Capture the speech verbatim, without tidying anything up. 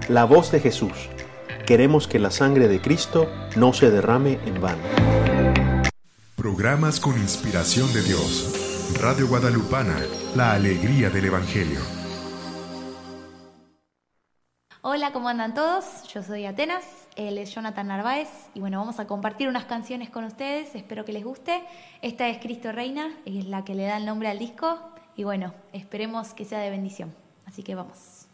La voz de Jesús. Queremos que la sangre de Cristo no se derrame en vano. Programas con inspiración de Dios. Radio Guadalupana, la alegría del Evangelio. Hola, ¿cómo andan todos? Yo soy Atenas, él es Jonathan Narváez y bueno, vamos a compartir unas canciones con ustedes, espero que les guste. Esta es Cristo Reina, es la que le da el nombre al disco y bueno, esperemos que sea de bendición. Así que vamos.